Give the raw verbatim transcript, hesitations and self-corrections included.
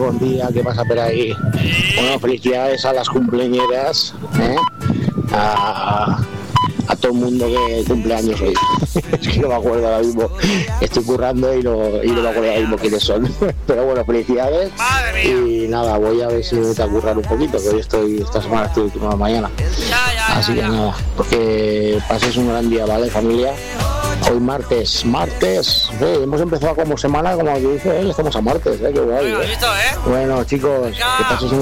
buen día, ¿qué pasa por ahí? Bueno, felicidades a las cumpleañeras, ¿eh? A, a todo el mundo que cumple años hoy. Es que no me acuerdo ahora mismo, estoy currando y no, y no me acuerdo ahora mismo quiénes son. Pero bueno, felicidades. Y nada, voy a ver si me meto a currar un poquito, que hoy estoy, esta semana estoy última mañana. Así que nada, que paséis un gran día, ¿vale, familia? Hoy martes, martes, eh, hemos empezado como semana, como que dice, eh, estamos a martes, eh, qué guay, eh. Bueno, chicos, que paséis un